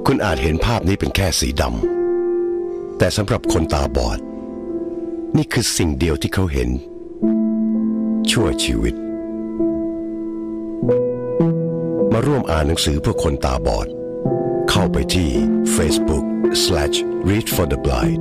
คุณอาจเห็นภาพนี้เป็นแค่สีดำแต่สำหรับคนตาบอดนี่คือสิ่งเดียวที่เขาเห็นชั่วชีวิตมาร่วมอ่านหนังสือเพื่อคนตาบอดเข้าไปที่ Facebook/Read for the Blind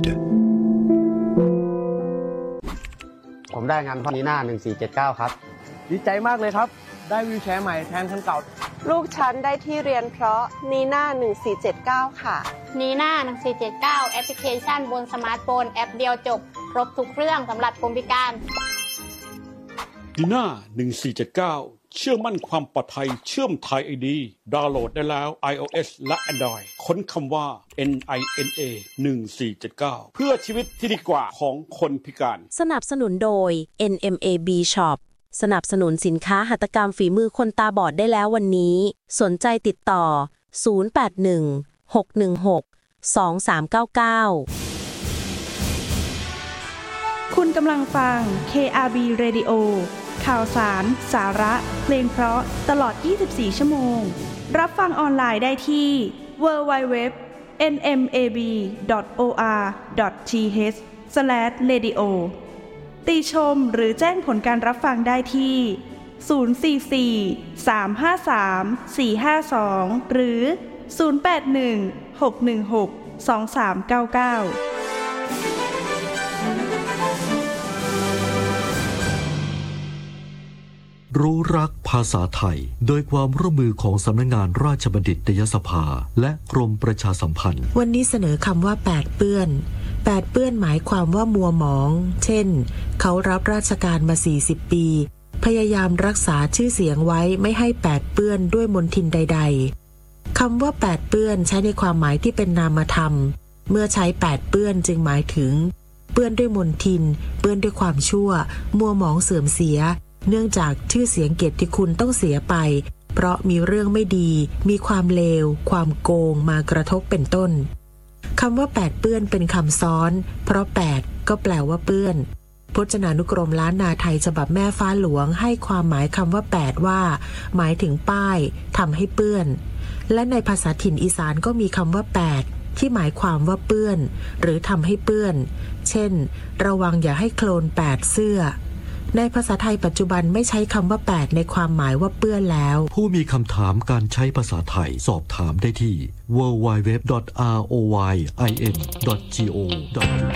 ผมได้งานพ่อนีน่า1479ครับดีใจมากเลยครับได้วีลแชร์ใหม่แทนคันเก่าลูกฉันได้ที่เรียนเพราะนีน่า1479ค่ะนีน่า1479แอปพลิเคชันบนสมาร์ทโฟนแอปเดียวจบครบทุกเรื่องสำหรับคนพิการนีน่า1479เชื่อมั่นความปลอดภัยเชื่อมไทย ID ดาวน์โหลดได้แล้ว iOS และ Android ค้นคำว่า NINA 1479เพื่อชีวิตที่ดีกว่าของคนพิการสนับสนุนโดย NMAB Shop สนับสนุนสินค้าหัตถกรรมฝีมือคนตาบอดได้แล้ววันนี้สนใจติดต่อ0816162399 คุณกำลังฟัง KRB Radio ข่าวสารสาระเพลงเพราะตลอด24ชั่วโมงรับฟังออนไลน์ได้ที่ www.nmab.or.th/radio ติชมหรือแจ้งผลการรับฟังได้ที่044-353-452หรือ081-616-2399 รู้รักภาษาไทยโดยความร่วมมือของสำนักงานราชบัณฑิตยสภาและกรมประชาสัมพันธ์วันนี้เสนอคำว่าแปดเปื้อนแปดเปื้อนหมายความว่ามัวหมองเช่นเขารับราชการมา40ปีพยายามรักษาชื่อเสียงไว้ไม่ให้แปดเปื้อนด้วยมลทินใดๆคำว่าแปดเปื้อนใช้ในความหมายที่เป็นนามธรรมเมื่อใช้แปดเปื้อนจึงหมายถึงเปื้อนด้วยมลทินเปื้อนด้วยความชั่วมัวหมองเสื่อมเสียเนื่องจากชื่อเสียงเกียรติคุณต้องเสียไปเพราะมีเรื่องไม่ดีมีความเลวความโกงมากระทบเป็นต้นคำว่าแปดเปื้อนเป็นคำซ้อนเพราะแปดก็แปลว่าเปื้อนพจนานุกรมล้านนาไทยฉบับแม่ฟ้าหลวงให้ความหมายคำว่าแปดว่าหมายถึงป้ายทำให้เปื้อนและในภาษาถิ่นอีสานก็มีคำว่าแปดที่หมายความว่าเปื้อนหรือทำให้เปื้อนเช่นระวังอย่าให้โคลนแปดเสื้อในภาษาไทยปัจจุบันไม่ใช้คำว่าแปดในความหมายว่าเปื้อนแล้วผู้มีคำถามการใช้ภาษาไทยสอบถามได้ที่ www.royin.go.th